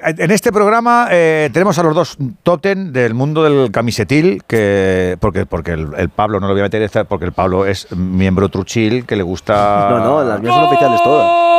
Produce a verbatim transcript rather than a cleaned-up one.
en este programa eh, tenemos a los dos top ten del mundo del camisetil, que porque porque el, el Pablo no lo voy a meter, porque el Pablo es miembro truchil, que le gusta... No, no, las mías son oficiales todas.